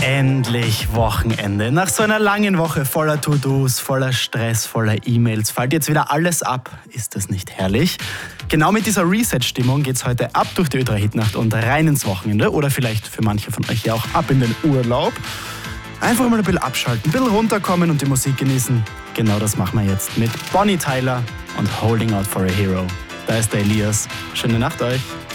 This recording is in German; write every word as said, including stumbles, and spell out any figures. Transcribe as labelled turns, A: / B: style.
A: Endlich Wochenende. Nach so einer langen Woche voller To-Dos, voller Stress, voller E-Mails fällt jetzt wieder alles ab. Ist das nicht herrlich? Genau mit dieser Reset-Stimmung geht's heute ab durch die Ö drei Hitnacht und rein ins Wochenende. Oder vielleicht für manche von euch ja auch ab in den Urlaub. Einfach mal ein bisschen abschalten, ein bisschen runterkommen und die Musik genießen. Genau das machen wir jetzt mit Bonnie Tyler und Holding Out for a Hero. Da ist der Elias. Schöne Nacht euch.